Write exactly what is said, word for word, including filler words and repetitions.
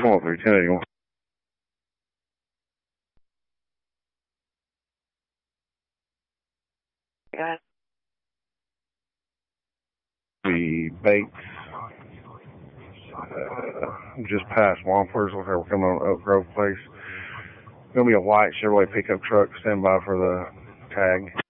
one oh three, ten eighty-one. Got it. The Bates, uh, just past Wampers, looks like we're coming on Oak Grove Place. Gonna be a white Chevrolet pickup truck. Stand by for the tag.